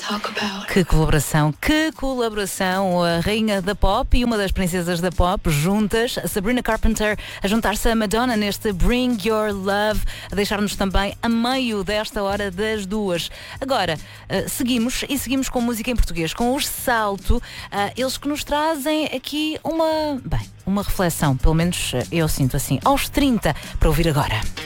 Que colaboração, a rainha da pop e uma das princesas da pop juntas, a Sabrina Carpenter a juntar-se a Madonna neste Bring Your Love, a deixar-nos também a meio desta hora das duas. Agora, seguimos com música em português, com os Salto, eles que nos trazem aqui uma reflexão, pelo menos eu sinto assim, aos 30, para ouvir agora.